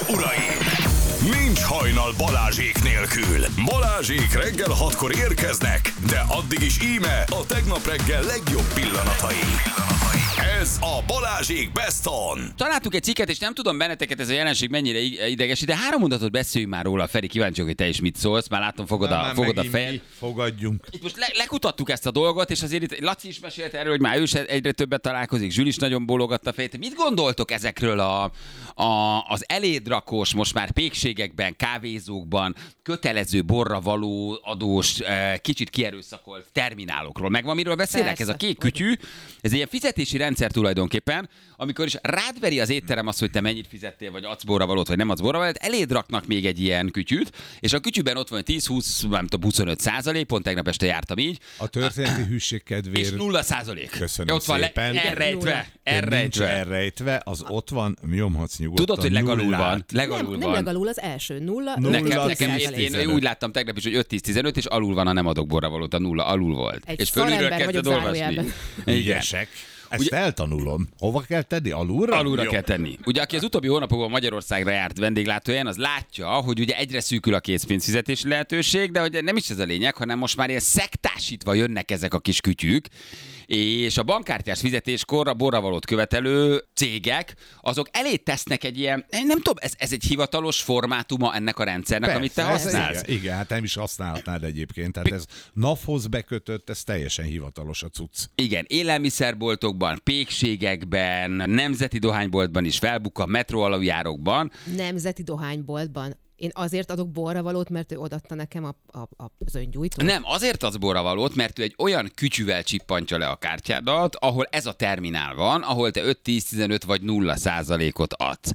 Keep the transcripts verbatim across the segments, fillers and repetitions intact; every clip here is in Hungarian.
uraim! Nincs hajnal Balázsék nélkül. Balázsék reggel hatkor érkeznek, de addig is íme a tegnap reggel legjobb pillanatai. Ez a Balázsék Best On. Találtuk egy cikket, és nem tudom benneteket ez a jelenség mennyire idegesít, de három mondatot beszéljünk már róla. Feri, kíváncsiak, hogy te is mit szólsz. Már látom, fogod a, fogod a fejed. Fogadjunk. Itt most le, lekutattuk ezt a dolgot, és azért itt Laci is mesélt erről, hogy már ő is egyre többet találkozik, Zsül is nagyon bólogatta a fejét. Mit gondoltok ezekről a, a, az elédrakós, most már pékségekben, kávézókban kötelező borra való adós, kicsit kierőszakolt terminálokról? Meg van, miről beszélek? Persze. Ez a kék kütyű, ez egy ilyen fizetési rendszer tulajdonképpen, amikor is rád veri az étterem azt, hogy te mennyit fizettél, vagy adsz borra valót, vagy nem adsz borra valót, eléd raknak még egy ilyen kütyűt, és a kütyűben ott van tíz, húsz, nem tudom, huszonöt százalék, pont tegnap este jártam így. A történeti hűség kedvéért. És nulla százalék. Köszönöm ott van szépen. Le, elrejtve, elrejtve. elrejtve, az ott van, nyomhatsz nyugodtan. Tudod, hogy legalul van. Legalul nem, van. nem legalul az első, nulla. Nekem, nulla nekem én, én úgy láttam tegnap is, hogy öt tíz tizenöt, és alul van a nem adok borra valót, a nulla alul volt. Egy és fölülről kezdted olvasni. Ügyesek. Ezt ugye, eltanulom. Hova kell tenni? Alulra? Alulra kell tenni. Ugye, aki az utóbbi hónapokban Magyarországra járt vendéglátóján, az látja, hogy ugye egyre szűkül a készpénzfizetési lehetőség, de hogy nem is ez a lényeg, hanem most már ilyen szektásítva jönnek ezek a kis kütyük, és a bankkártyás fizetéskor a borravalót követelő cégek, azok elé tesznek egy ilyen, nem tudom, ez, ez egy hivatalos formátuma ennek a rendszernek, persze, amit te használsz. Igen, igen, hát nem is használhatnád egyébként. Tehát ez NAV-hoz bekötött, ez teljesen hivatalos a cucc. Igen, élelmiszerboltokban, pékségekben, nemzeti dohányboltban is felbukkan, metró aluljárókban. Nemzeti dohányboltban. Én azért adok borravalót, mert ő odaadta nekem a, a, a, az öngyújtót? Nem, azért adsz borravalót, mert ő egy olyan kütyűvel csippantja le a kártyádat, ahol ez a terminál van, ahol te öt tíz tizenöt vagy nulla százalékot adsz.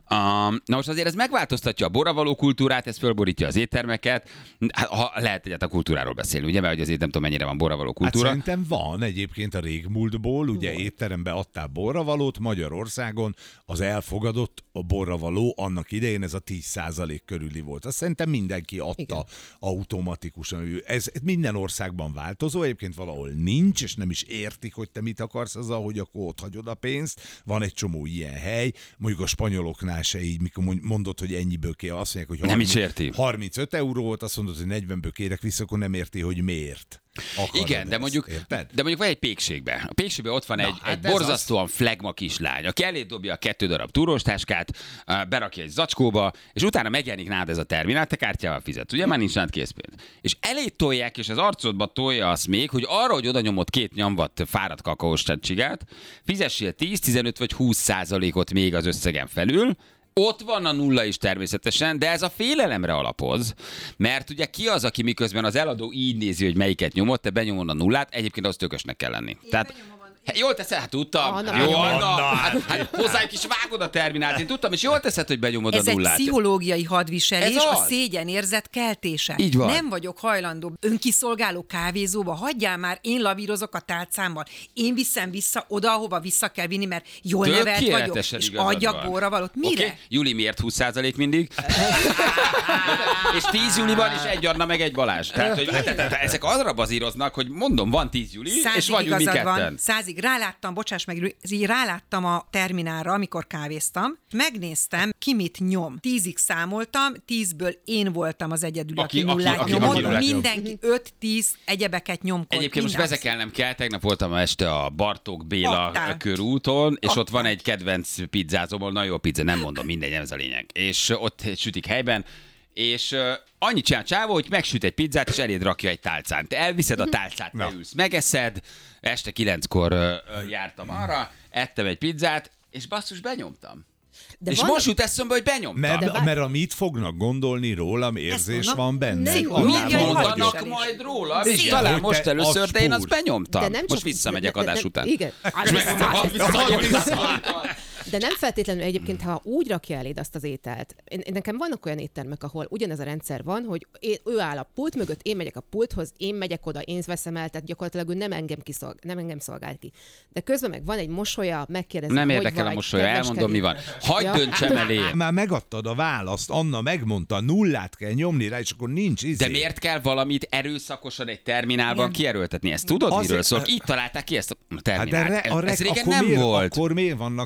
Um, na most azért ez megváltoztatja a borravaló kultúrát, ez fölborítja az éttermeket. Ha lehet egyet a kultúráról beszélni, ugye, mert hogy azért nem tudom, mennyire van borravaló kultúra. Hát szerintem van egyébként a régmúltból, ugye van. Étterembe adtál borravalót, Magyarországon az elfogadott a borravaló annak idején ez a tíz százalék körüli volt. Azt szerintem mindenki adta. Igen. Automatikusan. Ez minden országban változó, egyébként valahol nincs, és nem is értik, hogy te mit akarsz azzal, hogy akkor ott hagyod a pénzt. Van egy csomó ilyen hely, mondjuk a spanyoloknál se így, mikor mondod, hogy ennyiből kell, azt mondják, hogy harminc, nem is érti. harmincöt euró volt, azt mondod, hogy negyvenből kérek vissza, akkor nem érti, hogy miért. Akarod. Igen, de mondjuk, de mondjuk van egy pékségben. A pékségben ott van Na, egy, hát egy borzasztóan az... flegma kislány, aki elé dobja a kettő darab túróstáskát, berakja egy zacskóba, és utána megjelenik nálad ez a terminál, te kártyával fizet. Ugye már nincs nálad készpénz. És elé tolják, és az arcodba tolja azt még, hogy arra, hogy oda nyomod két nyomvat fáradt kakaós csigát, fizessél tíz, tizenöt vagy húsz százalékot még az összegen felül. Ott van a nulla is természetesen, de ez a félelemre alapoz, mert ugye ki az, aki miközben az eladó így nézi, hogy melyiket nyomod, te benyomod a nullát, egyébként az tökösnek kell lenni. Én Tehát, hát jól teszed, hát tudtam. Anna, jó, Anna, hát, hát hozzájuk is vágod a terminált, én tudtam, és jól teszed, hogy benyomod ez a nullát. Ez egy pszichológiai hadviselés, a szégyenérzet keltése. Így van. Nem vagyok hajlandó önkiszolgáló kávézóba, hagyjál már, én lavírozok a tálcámmal, én viszem vissza oda, ahova vissza kell vinni, mert jól nevelt vagyok, és adjak borravalót. Mire? Okay. Júli miért húsz százalék mindig? És tíz Júliban is egy Anna meg egy Balázs. Tehát, hogy ezek arra bazíroznak, hogy mondom, van tíz Júli, és vagyunk mi ketten. Százig ráláttam, bocsáss meg, ráláttam a terminálra, amikor kávéztam, megnéztem, ki mit nyom. Tízig számoltam, tízből én voltam az egyedül, aki, aki nullát aki, nyomott, aki mindenki öt tíz egyebeket nyomkod. Egyébként most vezekelnem kell, tegnap voltam este a Bartók Béla Ottál. körúton, és Ottál. ott van egy kedvenc pizzázóból, nagyon jó pizza, nem mondom, mindegy, ez a lényeg. És ott sütik helyben, és uh, annyit csinál csávó, hogy megsüt egy pizzát, és eléd rakja egy tálcán. Te elviszed a tálcát, leülsz, megeszed, este kilenckor uh, uh, jártam arra, ettem egy pizzát, és basszus, benyomtam. De és van... most jut eszembe, hogy benyomtam. Mert, vár... mert amit fognak gondolni rólam, érzés mondom, van benne. Mit mondanak majd róla? És talán most először, de én azt benyomtam. Most csak... visszamegyek de, de, adás után. Igen. De nem feltétlenül egyébként, ha úgy rakja eléd azt az ételt. Én, nekem vannak olyan éttermek, ahol ugyanez a rendszer van, hogy én, ő áll a pult mögött, én megyek a pulthoz, én megyek oda, én veszem el, tehát gyakorlatilag ő nem engem, kiszolg, nem engem szolgál ki. De közben meg van egy mosolya, megkérdezi, nem hogy érdekel vagy, a mosolya, elmondom, mi van. Hagyd ja. döntsem elé. Már megadtad a választ, Anna megmondta, nullát kell nyomni rá, és akkor nincs izé. De miért kell valamit erőszakosan egy terminálban igen. kierőltetni? Ezt tudod, azért, miről szól? Így találták ki ezt a terminált. Hát re, a rek, ez régen nem miért, volt. Akkor miért vannak reklám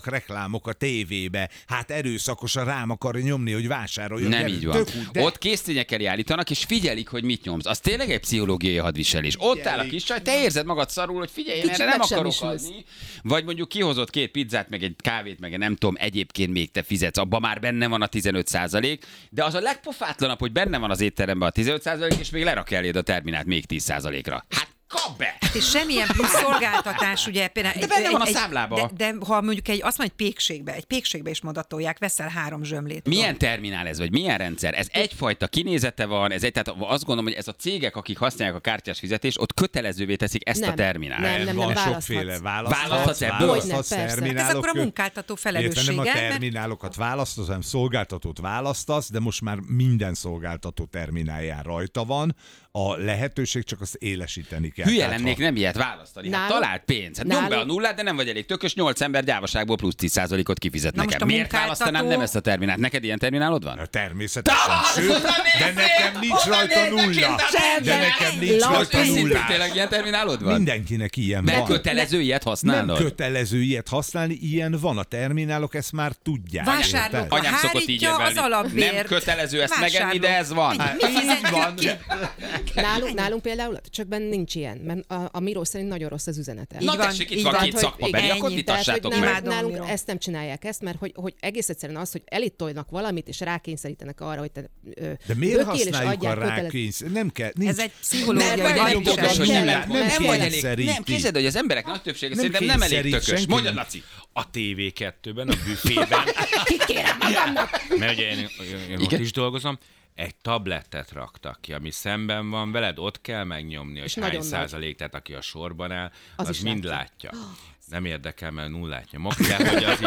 reklámok a tévébe, hát erőszakosan rám akarja nyomni, hogy vásároljon. Nem így van. Tök, de... Ott késztényekkel állítanak, és figyelik, hogy mit nyomsz. Az tényleg egy pszichológiai hadviselés. Ott áll a kis csaj, te érzed magad szarul, hogy figyelj, én erre nem akarok adni. Vagy mondjuk kihozott két pizzát, meg egy kávét, meg egy nem tudom, egyébként még te fizetsz, abban már benne van a tizenöt százalék, de az a legpofátlanabb, hogy benne van az étteremben a tizenöt százalék, és még lerakja eléd a terminált még tíz százalékra. Hát kap be! Hát és semmilyen plusz szolgáltatás, ugye például... De benne van a számlába. De, de ha mondjuk egy, azt mondja, egy pékségbe, egy pékségbe is modatolják, veszel három zsömlét. Milyen terminál ez, vagy milyen rendszer? Ez egyfajta kinézete van, ez egy, tehát azt gondolom, hogy ez a cégek, akik használják a kártyás fizetést, ott kötelezővé teszik ezt nem, a terminált. Nem, nem, van nem, sokféle választhatsz, Választhatsz ebből? választhatsz Hogyne, persze. terminálok. Ez akkor a munkáltató felelőssége. Nem a mert- terminálokat választasz, hanem szolgáltatót választasz, de most már minden szolgáltató terminálján rajta van. A lehetőség csak azt élesíteni kell. Hülye Tehát, lennék ha- nem ilyet választani. Hát Nálunk- talált pénz. Hát nyomd be a nálunk- nullát, de nem vagy elég tökös, nyolc ember gyávaságból plusz tíz százalékot kifizet Na nekem. most a Miért munkáltató- választanám nem ezt a terminált? Neked ilyen terminálod van? Természetesen, sőt, Oda de nézzél! nekem nincs Oda rajta nézzél, nulla. kint De a nekem nincs Laci. rajta Őszintén nulla. tényleg ilyen terminálod van? Mindenkinek ilyen Nem van. kötelező ilyet Nem használnod? kötelező ilyet használni, ilyen van. A terminálok ezt már tudják. Vásárlók érted? Anyám szokott így hárítja az érvelni. alapbért. Nem kötelező ezt Vásárló. megenni, de ez van. Egy- Mi fizetjük van. ki? Nálunk, nálunk például csökben nincs ilyen, mert a, a Miró szerint nagyon rossz az üzenete. Na Így van, tessék, itt így van van, két hogy szakmabeli, igen, akkor ennyi. vitassátok Tehát, hogy meg. nálunk, Imádom, nálunk Miró. ezt nem csinálják ezt, mert hogy, hogy egész egyszerűen az, hogy elitolnak valamit, és rákényszerítenek arra, hogy te ö, De miért bökél, és használjuk a adják kötelező- rákényszer? Nem kell. Nincs. Ez egy Nem pszichológiai vagy elég Nagyon tökös, hogy kell, nem, nem nem, nem vagy elég. kényszeríti. Nem, képzeld, hogy az emberek nagy többsége Nem szerintem nem elég kényszerít tökös. senki. Mondjad, Laci. A té vé kettőben, a büfében, Kikérem magamnak! mert ugye én, én ott Igen. is dolgozom, egy tablettet raktak ki, ami szemben van veled, ott kell megnyomni, hogy És hány nagyon nagy. százalék, tehát aki a sorban áll, Az az, is mind látja. látja. Nem érdekel, mert nullát nyomok, de hogy az így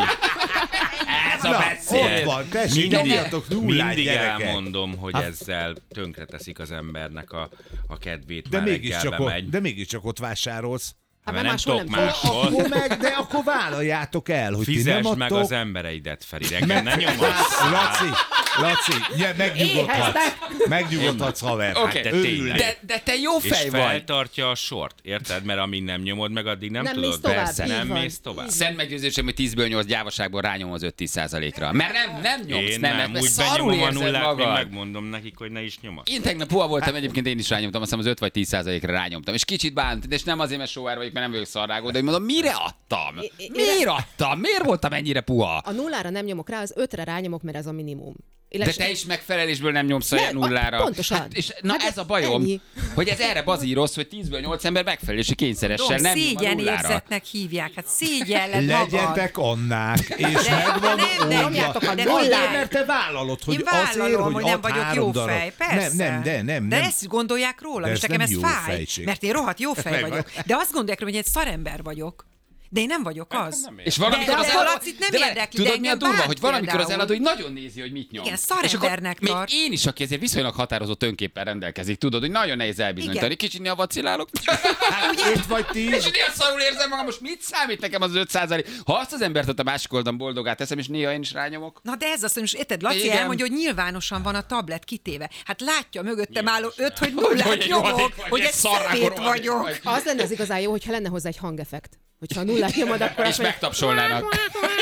Ez a Na, beszéd. ott van, tessék, mindig, nyomjatok nullát, mindig gyerekek. elmondom, hogy Hát- ezzel tönkreteszik az embernek a, a kedvét, De már mégiscsak, reggelbe ott, megy. de mégiscsak ott vásárolsz. Hát Mert már nem máshol tudok nem máshol. Akkor meg, de akkor vállaljátok el, hogy ti nem Fizesd adtok. meg az embereidet, Feri, reggel ne nyomasz. Laci, Laci, ja, megnyugodhatsz. Megnyugodhatsz, haver. Oké, de Örülj. tényleg. De, de te jó És fej vagy. feltartja a sort, érted? Mert amíg nem nyomod meg, addig nem, Nem tudod. mész tovább, Persze, így nem van. mész tovább. Szent meggyőződésem, hogy tízből nyolc gyávaságból rányom az öt-tíz százalékra. Mert nem, nem nyomsz, Én nem, nem, mert úgy szarul benyomom a érzed nullát, még magad. megmondom nekik, hogy ne is nyomasz. Én tegnap puha voltam, egyébként én is rányomtam, azt hiszem az öt vagy tíz százalékra rányomtam. És kicsit bánt, és nem azért, mert sóvár vagyok, mert nem vagyok szarrágó, de hogy mondom, mire adtam? I- I- Miért adtam? Miért voltam ennyire puha? A nullára nem nyomok rá, az ötre rányomok, mert ez a minimum. De Illetve- te is megfelelésből nem nyomsz a Nem, nullára. pontosan. Hát, és na Hát ez a bajom, ennyi. hogy ez erre bazíroz, hogy tízből nyolc ember megfelelési kényszeressel Dom, nem nyom a szégyen nullára. érzetnek hívják, hát szégyelled magad. Legyetek Annák, és De- megvan de nem, de oldva. nyomjátok a de Azért, nullát. mert te vállalod, hogy Én azért, vállalom, hogy, hogy nem ad vagyok három jó darab. fej, persze. Nem, nem, de nem, De nem. ezt gondolják rólam, De és ez nekem nem ez jó fáj, fejség. mert én rohadt jó fej Meg- vagyok. De azt gondolják rólam, hogy egy szarember vagyok. De én nem vagyok az. És valamikor De- az de eladó, Lacit nem de várj, érdekli, tudod de mi a engem durva, bánt hogy valamikor az például. eladó, hogy nagyon nézi, hogy mit nyom. Igen, És akkor szarembernek még tart. én is, aki azért viszonylag határozott önképpen rendelkezik, tudod, hogy nagyon nehéz elbizonyítani. Igen. Kicsit néha vacilálok. Hát, itt vagy ti. És néha szarul érzem magam, most mit számít nekem az öt százalék? Ha azt az embert ott a másik oldalon boldogát teszem, és néha én is rányomok. Na de ez az, hogy most érted, Laci Igen. elmondja, hogy nyilvánosan van a tablet kitéve. Hát látja mögöttem álló öt, hogy Hogy- hogy nullát egy nyomok, rohadék vagy, hogy egy egy szarrákor szemét rohadék vagyok. vagy. Az lenne az igazán jó, hogyha lenne hozzá egy hangeffekt. Hogyha a nullát nyomod, akkor És azt mondja, megtapsolnának.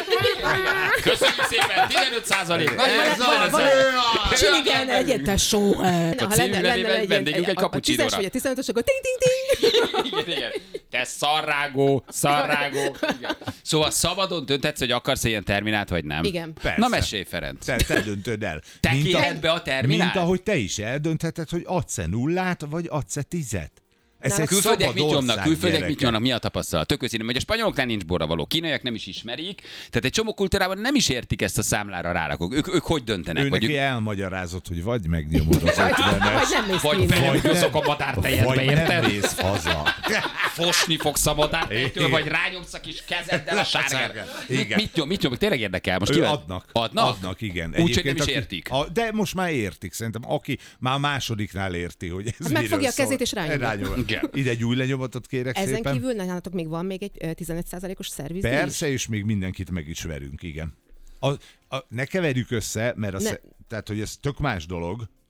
Köszönjük szépen, tizenöt százalék. Nagyon van- van- jó. Csiligen egyet só. Ha című nevében vendégünk egy a cappuccinóra. tízes vagy a tizenötös, akkor ting ting ting. Igen, igen. Te szarrágó, szarrágó. Igen. Szóval szabadon dönthetsz, hogy akarsz ilyen terminált, vagy nem? Igen. Persze. Na mesélj, Ferenc. Te, te döntöd el. Te Mint kéred be a terminált? Mint ahogy te is eldöntheted, hogy adsz-e nullát, vagy adsz-e tizet. Ez Nálunk egy Külföldiek szabad mit nyomnak? ország, Külföldiek mit gyerekek. nyomnak? Mi a tapasztalat? Tök őszintén, hogy a spanyoloknál nincs borravaló, kínaiak nem is ismerik, tehát egy csomó kultúrában nem is értik ezt a számlára rárakok. Ők, ők hogy döntenek? Ő Vagy, neki ők, elmagyarázott, hogy vagy megnyomod az Vagy ötvenes, nem mész vagy ki innen. belehozok a madártejetbe, vagy nem érted? mész haza. Fosni fogsz a madártejtől, Igen. vagy rányomsz a kis kezeddel a sárgára. Igen. Mit nyom? Mit nyom? Tényleg érdekel. Most Ő kíváncsi- adnak. Adnak? Adnak, igen. Úgy, hogy nem Egyébként, is aki- értik. A, de most már értik, szerintem. Aki már a másodiknál érti, hogy ez Hát megfogja miről a kezét szól. és rányomja. Rányomja. Igen. Ide egy új lenyomatot kérek Ezen szépen. kívül nálatok még van még egy ö, tizenöt százalékos szerviz? Persze, és még mindenkit meg is verünk, igen. A, a, ne keverjük össze, mert a Ne. sze, tehát, hogy ez tök más dolog,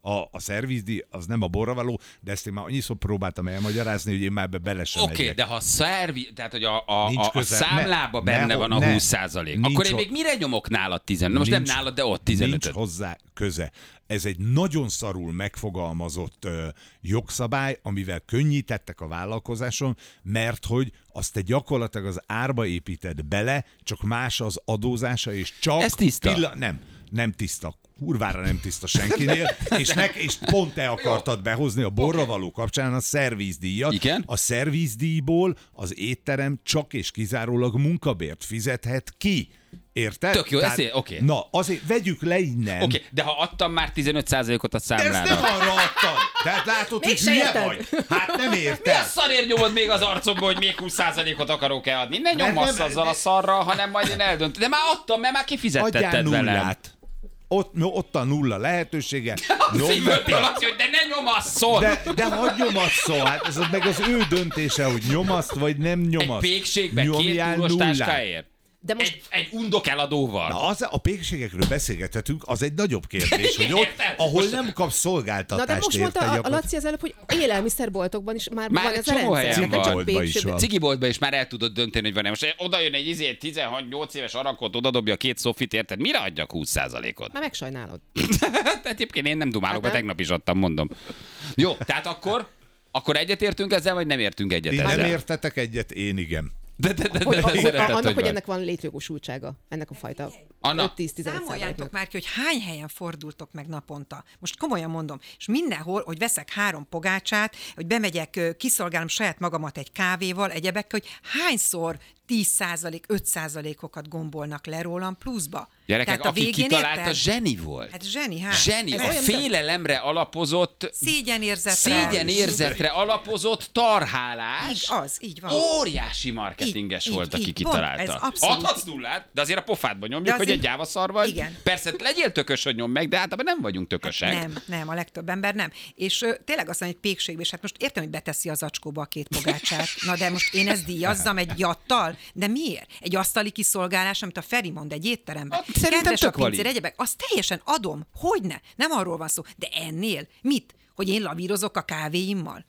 A, a szervizdíj az nem a borravaló, de ezt én már annyiszor próbáltam elmagyarázni, hogy én már ebbe bele sem Oké, okay, megyek. de ha szervi, tehát hogy a, a, a, a köze, számlába ne, benne ne, van a ne, húsz százalék, nincs akkor én ho- még mire nyomok nálad tizenöt? Most Nincs- nem nálad, de ott tizenötöt. Nincs hozzá köze. Ez egy nagyon szarul megfogalmazott ö, jogszabály, amivel könnyítettek a vállalkozáson, mert hogy azt te gyakorlatilag az árba építed bele, csak más az adózása, és csak... Ez tiszta. Pilla- nem, nem tiszta. Kurvára nem tiszta senkinél, és, ne, és pont te akartad behozni a borravaló kapcsán a szervízdíjat. Igen? A szervízdíjból az étterem csak és kizárólag munkabért fizethet ki. Érted? Tök jó, ezt én- oké. Na, azért vegyük le innen. Oké, okay, de ha adtam már tizenöt százalékot a De ezt nem számlára. arra adtad. Tehát látod, hogy Mégse hülye érted. vagy. Hát nem Mi a érted. szarért nyomod még az arcomba, hogy még húsz százalékot akarok-e adni? Ne Nem, nyomasz nem, azzal nem. a szarral, hanem majd én eldöntöm. De már adtam, mert már Adjál kifizettetted velem. nullát. Ott, no, ott a nulla lehetősége. Nyomd Szívből be. Laci, hogy de ne nyomasszon! De, de hogy nyomasszol? Hát ez meg az ő döntése, hogy nyomaszt vagy nem Egy nyomaszt. pékségbe két Nyomjál túros nullát. táskáért? De most Egy, egy undok eladóval. Na, az, a pékségekről beszélgethetünk, az egy nagyobb kérdés, hogy ott, Érted? ahol Most- nem kapsz szolgáltatást, Na de most érte, mondta a, a gyakorlatilag. Laci az előbb, hogy élelmiszerboltokban is már, Már van egy ez a csomó rendszer. helyen Nem van. csak Boltban is pékségben. van. Cigiboltban is már el tudod dönteni, hogy van-e. Most oda jön egy izé, tizenhat-nyolc éves arakot, odadobja két szofit, érted? Mire adjak húsz százalékot? Már megsajnálod. Tehát egyébként én nem dumálok, mert Hát nem. tegnap is adtam, mondom. Jó, tehát akkor, akkor egyetértünk ezzel, vagy nem értünk egyet Ti ezzel? nem értetek egyet, én igen. De, de, de, de, Hogy, de hogy, szereted, annak, hogy van. ennek van létjogosultsága, ennek a fajta Anna. öt-tíz-tizenöt Számoljátok százaléknak. már ki, hogy hány helyen fordultok meg naponta. Most komolyan mondom, és mindenhol, hogy veszek három pogácsát, hogy bemegyek, ö, kiszolgálom saját magamat egy kávéval, egyebekkel, hogy hányszor tíz százalék, öt százalékokat gombolnak le rólam pluszba. Gyerekek, Tehát a aki végén kitalálta, érted? zseni volt. Hát zseni, hát. Zseni, Ez a olyan, félelemre alapozott, Szégyenérzetre. szégyenérzetre alapozott tarhálás. Így az, így van. Óriási marketinges Így, volt, így, aki így, kitalálta. pont, ez abszolút. Adhatsz nullát, de azért a pofádba nyomjuk, De hogy azért- egy gyávaszar vagy. Igen. Persze, legyél tökös, hogy nyom meg, de általában nem vagyunk tökösek. Nem, nem, a legtöbb ember nem. És ö, tényleg azt mondja, hogy pékségbe, és hát most értem, hogy beteszi az acskóba a két pogácsát. Na de most én ezt díjazzam egy jattal? De miért? Egy asztali kiszolgálás, amit a Feri mond egy étteremben. Hát, szerintem Kedves tök a pincér, valid. egyebek, azt teljesen adom. Hogyne? Nem arról van szó. De ennél mit? Hogy én lavírozok a kávéimmal?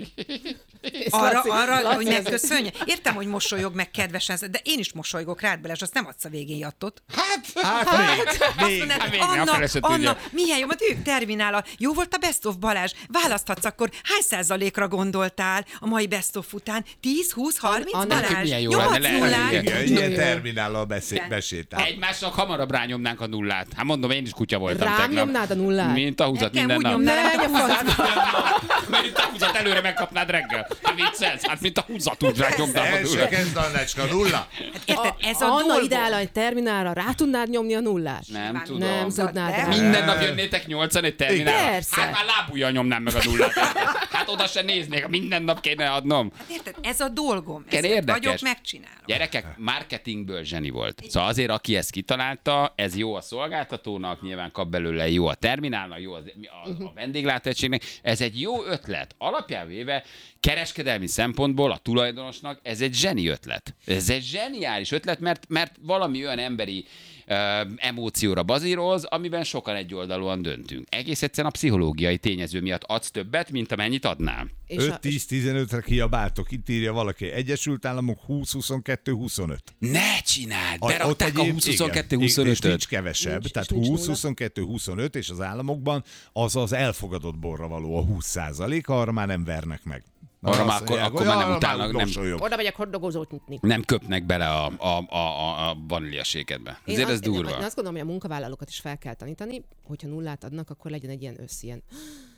Arra, Laci, arra Laci, hogy ez- megköszönje. Értem, hogy mosolyog meg kedvesen, de én is mosolygok rád bele, és azt nem adsz a végén jattot. Hát, Hát még, Azt még. mondod, Hát még ne, Anna, akkor se tudja. Anna, milyen jó, mert ők terminálal. Jó volt a Best of Balázs. Választhatsz akkor, hány százalékra gondoltál a mai Best of után? tíz, húsz, harminc, Anna, Balázs? milyen jó Nyolc lenne, nullát? lehet, Igen, Nagyon ilyen jó. terminállal beszél, Igen. besétál. egymásnak hamarabb rányomnánk a nullát. Hát mondom, én is kutya voltam Rám tegnap. nyomnád a nullát? Mint a húzat Nekem minden úgy nap. nyomnál, Ne, mint a a francba. Mint a húzat előre megkapnád reggel. Hát viccelsz? Hát mint a húzat úgy rányomnám a Első nullát. kezd Annácska, nulla. Hát érted, ez a Anna dolgom. ideál egy terminálra, rá tudnád nyomni a nullát? Nem tudom. Nem tudnád De- rá. Minden nap jönnétek nyolcan egy terminálra. Persze. Hát már lábujjal nyomnám meg a nullát. Hát oda se néznék, minden nap kéne adnom. Érted, ez a dolgom. Igen, Ezért érdekes. vagyok, megcsinálom. Gyerekek, marketingből zseni volt. Szóval azért, aki ezt kitalálta, ez jó a szolgáltatónak, nyilván kap belőle, jó a terminálnak, jó az, a, a vendéglátóegységnek. Ez egy jó ötlet. Alapján véve kereskedelmi szempontból a tulajdonosnak ez egy zseni ötlet. Ez egy zseniális ötlet, mert, mert valami olyan emberi ö, emócióra bazíroz, amiben sokan egyoldalúan döntünk. Egész egyszerűen a pszichológiai tényező miatt adsz többet, mint amennyit adnál. És a- öt tíz tizenötre kiabáltok, itt írja valaki. Egyesült Államok húsz huszonkettő huszonöt. Ne csináld! A- ott Berakták a egyéb- húsz huszonkettő igen, és huszonötöt. nincs kevesebb, Nincs, tehát és nincs húsz nulla. huszonkettő huszonöt, és az államokban az az elfogadott borra való a húsz százalék, arra már nem vernek meg. Na, Arra azt már akkor- mondják, akkor hogy már nem arra utálnak, úgy nem. mosolyog. Oda megyek hotdogozót nyitni. Nem köpnek bele a, a, a, a, a vaníliasékedbe. Én Ezért ez azt- én- durva. Én azt gondolom, hogy a munkavállalókat is fel kell tanítani, hogyha nullát adnak, akkor legyen egy ilyen össz, ilyen...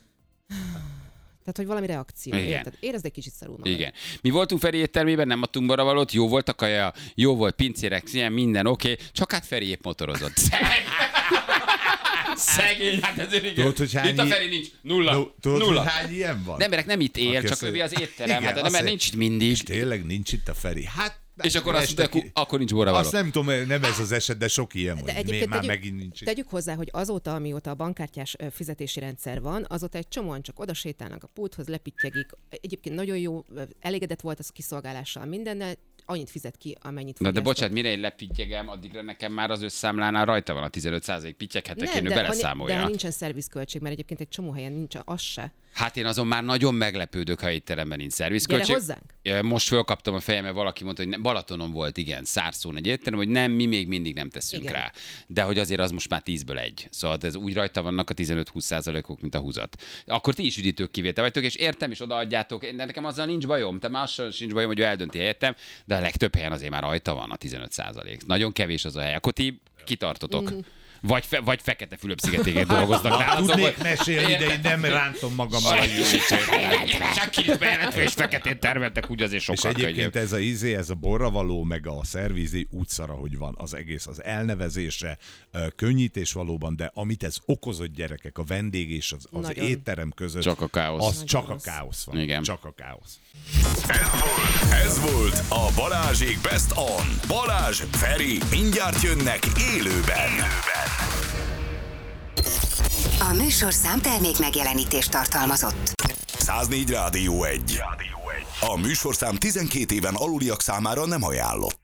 Tehát, hogy valami reakció. Igen. Érted? Érezd egy kicsit szarul magad. Igen. Mi voltunk Feri éttermében, nem adtunk baravalót, jó volt a kaja, jó volt pincérek, ilyen minden oké, okay, csak hát Feri épp motorozott. Szegény, hát ezért igen. Tudod, hogy hány Itt a i- Feri nincs. Nulla. No, tudod, Nulla. hogy hány ilyen van? De emberek nem itt él, Aki csak azt lövi az mondja- étterem, Igen, hát azt nem, mondja- nincs itt mindig. És tényleg nincs itt a Feri. Hát, És akkor azt este mondja, ki- akkor nincs bóravaló. Azt nem tudom, nem ez az eset, de sok ilyen van. De Miért egyébként már tegyük, megint nincs itt. tegyük hozzá, hogy azóta, amióta a bankkártyás ö, fizetési rendszer van, azóta egy csomóan csak oda sétálnak a pulthoz, lepittyegik. Egyébként nagyon jó, ö, elégedett volt az a kiszolgálással mindennel, annyit fizet ki, amennyit Na de fogyasztott. bocsánat, mire én lepittyegem, addigra nekem már az összszámlánál rajta van a tizenöt százalék pittyeghetek, én ő de, ha, beleszámolja. de ha nincsen szervizköltség, mert egyébként egy csomó helyen nincs az se. Hát én azon már nagyon meglepődök, ha étteremben nincs szervizköltség. Gyere hozzánk. Most fölkaptam a fejem, mert valaki mondta, hogy ne, Balatonon volt, igen, Szárszón egy étterem, hogy nem, mi még mindig nem teszünk Igen. rá. De hogy azért az most már tízből egy. Szóval ez úgy rajta vannak a tizenöt-húsz százalékok, mint a húzat. Akkor ti is üdítők kivétel vagytok, és értem, és odaadjátok, de nekem azzal nincs bajom. Te mással sincs bajom, hogy ő eldönti helyettem, de a legtöbb helyen azért már rajta van a tizenöt százalék. Nagyon kevés az a hely. Akkor ti kitartotok. Mm. Vagy, fe, vagy Fekete Fülöp-szigetén dolgoznak nálatok. Tudnék mesélni, de én nem rántom magam. Csak kis bejelentve és feketén termeltek, úgy azért És sokkal könnyebb. egyébként ez a izé, ez a borravaló, meg a szervízi úgy szara, hogy van az egész, az elnevezése, ö, könnyítés valóban, de amit ez okozott gyerekek, a vendég és az, az Nagyon. étterem között, Csak a káosz. az Nagyon csak a rossz. káosz van. Igen. Csak a káosz. Ez volt a Balázsék Best On. Balázs, Feri, mindjárt jönnek élőben. A műsorszám termék megjelenítést tartalmazott. száznégy Rádió egy. A műsorszám tizenkét éven aluliak számára nem ajánlott.